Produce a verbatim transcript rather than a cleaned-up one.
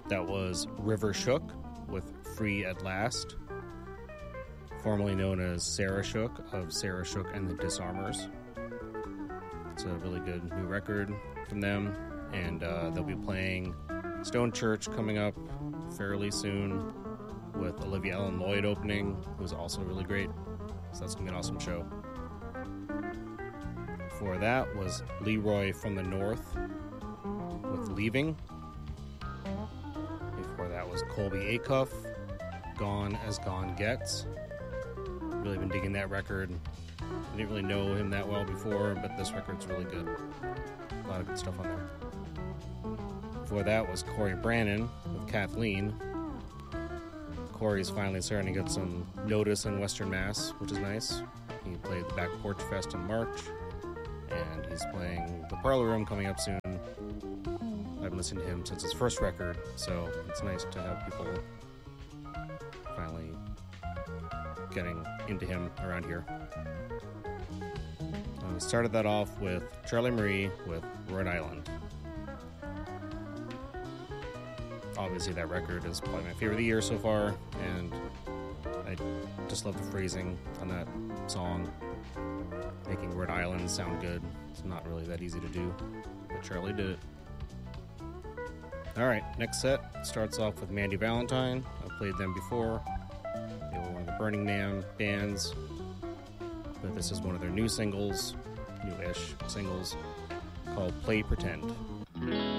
That was River Shook with Free at Last, formerly known as Sarah Shook of Sarah Shook and the Disarmers. It's a really good new record from them, and uh, they'll be playing Stone Church coming up fairly soon with Olivia Ellen Lloyd opening, who's also really great. So that's going to be an awesome show. Before that was Leroy from the North with Leaving. Before that was Colby Acuff, Gone as Gone Gets. Really been digging that record. I didn't really know him that well before, but this record's really good. A lot of good stuff on there. Before that was Corey Brannon with Kathleen. Corey's finally starting to get some notice in Western Mass, which is nice. He played the Back Porch Fest in March, and he's playing the Parlor Room coming up soon. I've been listening to him since his first record, so it's nice to have people finally getting into him around here. Uh, started that off with Charlie Marie with Rhode Island. Obviously that record is probably my favorite of the year so far, and I just love the phrasing on that song, making Rhode Island sound good. It's not really that easy to do, but Charlie did it. Alright, next set starts off with Mandy Valentine. I've played them before. They were one of the Burning Man bands, but this is one of their new singles, new-ish singles, called Play Pretend.